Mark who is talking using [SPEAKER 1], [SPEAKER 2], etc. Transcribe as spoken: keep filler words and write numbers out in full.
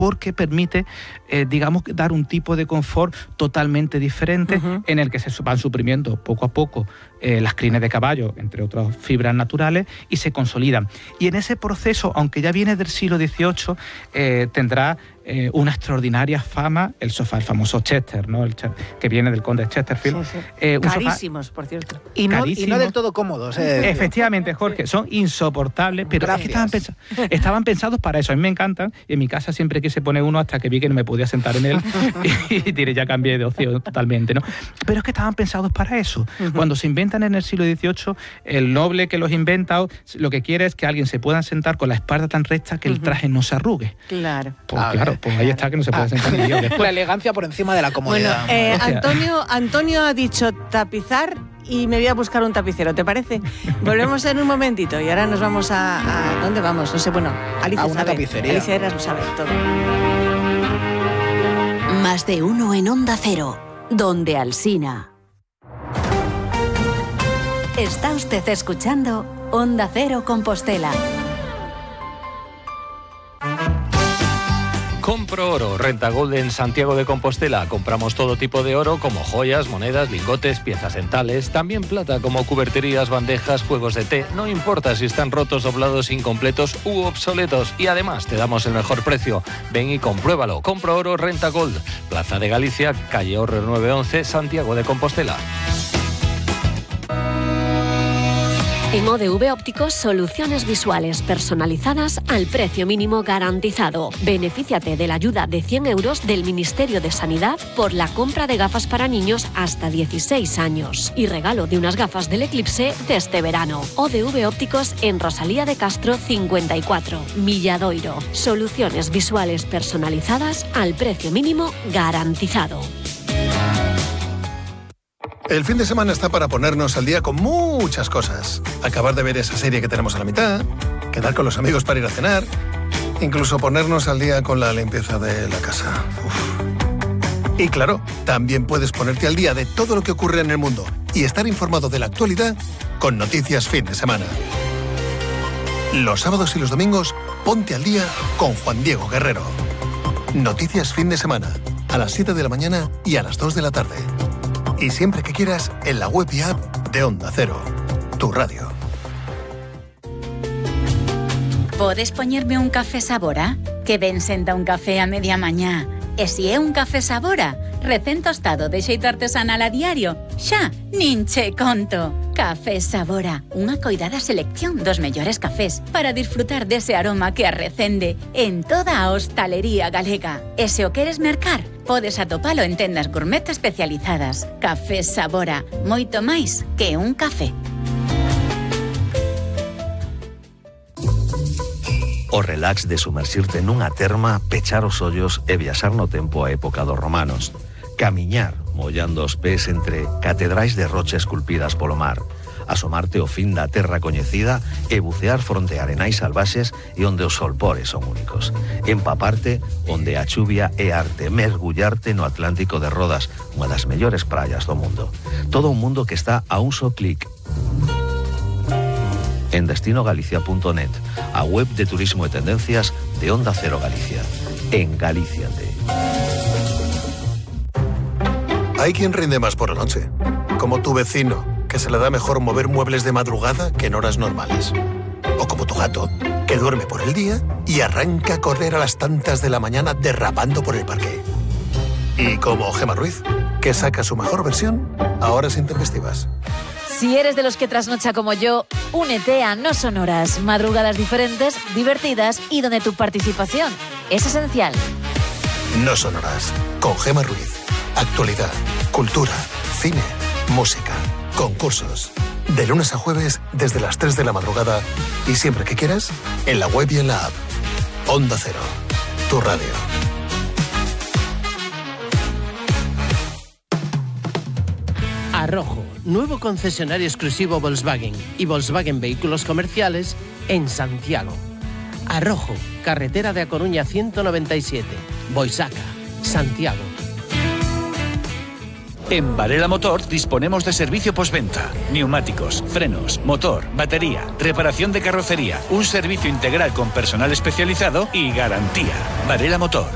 [SPEAKER 1] porque permite, eh, digamos, dar un tipo de confort totalmente diferente, uh-huh. en el que se van suprimiendo poco a poco eh, las crines de caballo, entre otras fibras naturales, y se consolidan. Y en ese proceso, aunque ya viene del siglo dieciocho, eh, tendrá eh, una extraordinaria fama el sofá, el famoso Chester, ¿no? El Ch- que viene del conde Chesterfield.
[SPEAKER 2] Sí, sí.
[SPEAKER 1] Eh, un
[SPEAKER 2] Carísimos,
[SPEAKER 1] sofá,
[SPEAKER 2] por cierto.
[SPEAKER 3] Y no, y no del todo cómodos. Eh.
[SPEAKER 1] Efectivamente, Jorge, son insoportables, pero es que estaban, pens- estaban pensados para eso. A mí me encantan, y en mi casa siempre quise poner uno hasta que vi que no me podía sentar en él y, y diré, ya cambié de ocio totalmente, ¿no? Pero es que estaban pensados para eso. Uh-huh. Cuando se inventan en el siglo dieciocho, el noble que los inventa lo que quiere es que alguien se pueda sentar con la espalda tan recta que uh-huh. el traje no se arrugue.
[SPEAKER 2] Claro.
[SPEAKER 1] Pues ah, claro, pues ahí está que no se puede ah. sentar ni yo después.
[SPEAKER 3] La elegancia por encima de la comodidad.
[SPEAKER 2] Bueno, eh, Antonio, Antonio ha dicho tapizar y me voy a buscar un tapicero, ¿te parece? Volvemos en un momentito y ahora nos vamos a... a ¿dónde vamos? No sé, bueno, Alicia
[SPEAKER 3] a una
[SPEAKER 2] sabe.
[SPEAKER 3] tapicería.
[SPEAKER 2] Alicia Eras lo sabe todo.
[SPEAKER 4] Más de uno en Onda Cero, donde Alsina. Está usted escuchando Onda Cero Compostela.
[SPEAKER 5] Compro Oro, Renta Gold en Santiago de Compostela. Compramos todo tipo de oro como joyas, monedas, lingotes, piezas dentales, también plata como cuberterías, bandejas, juegos de té. No importa si están rotos, doblados, incompletos u obsoletos. Y además te damos el mejor precio. Ven y compruébalo. Compro Oro, Renta Gold. Plaza de Galicia, calle Orre nueve once, Santiago de Compostela.
[SPEAKER 6] En O D V Ópticos, soluciones visuales personalizadas al precio mínimo garantizado. Benefíciate de la ayuda de cien euros del Ministerio de Sanidad por la compra de gafas para niños hasta dieciséis años. Y regalo de unas gafas del eclipse de este verano. O D V Ópticos en Rosalía de Castro cincuenta y cuatro, Milladoiro. Soluciones visuales personalizadas al precio mínimo garantizado.
[SPEAKER 7] El fin de semana está para ponernos al día con muchas cosas. Acabar de ver esa serie que tenemos a la mitad, quedar con los amigos para ir a cenar, incluso ponernos al día con la limpieza de la casa. Uf. Y claro, también puedes ponerte al día de todo lo que ocurre en el mundo y estar informado de la actualidad con Noticias Fin de Semana. Los sábados y los domingos, ponte al día con Juan Diego Guerrero. Noticias Fin de Semana, a las siete de la mañana y a las dos de la tarde. Y siempre que quieras, en la web y app de Onda Cero, tu radio.
[SPEAKER 8] Podes poñerme un café Sabora? Que ben senta un café a media mañá. E si é un café Sabora, recén tostado de xeito artesanal a diario, xa, nin che conto. Café Sabora, unha coidada selección dos mellores cafés para disfrutar dese aroma que arrecende en toda a hostalería galega. E se o queres mercar, podes atopalo en tendas gourmet especializadas. Café Sabora, moito máis que un café.
[SPEAKER 9] O relax de sumerxirte nunha terma, pechar os ollos e viaxar no tempo a época dos romanos. Camiñar, mollando os pés entre catedrais de rocha esculpidas polo mar. Asomarte ao fin da terra coñecida e bucear fronte a arenais salvaxes e onde os solpores son únicos. Empaparte onde a chuvia é arte. Mergullarte no Atlántico de Rodas, unha das mellores praias do mundo. Todo un mundo que está a un só clic. En destino galicia punto net, a web de turismo e tendencias de Onda Cero Galicia. En Galíciate.
[SPEAKER 7] Hay quien rinde más por la noche, como tu vecino, que se le da mejor mover muebles de madrugada que en horas normales. O como tu gato, que duerme por el día y arranca a correr a las tantas de la mañana derrapando por el parque. Y como Gemma Ruiz, que saca su mejor versión a horas intempestivas.
[SPEAKER 10] Si eres de los que trasnocha como yo, únete a No Sonoras, madrugadas diferentes, divertidas y donde tu participación es esencial.
[SPEAKER 7] No Sonoras, con Gemma Ruiz. Actualidad, cultura, cine, música, concursos. De lunes a jueves desde las tres de la madrugada y siempre que quieras, en la web y en la app. Onda Cero, tu radio.
[SPEAKER 11] Arrojo, nuevo concesionario exclusivo Volkswagen y Volkswagen Vehículos Comerciales en Santiago. Arrojo, carretera de A Coruña ciento noventa y siete, Boisaca, Santiago.
[SPEAKER 12] En Varela Motor disponemos de servicio postventa, neumáticos, frenos, motor, batería, reparación de carrocería, un servicio integral con personal especializado y garantía. Varela Motor,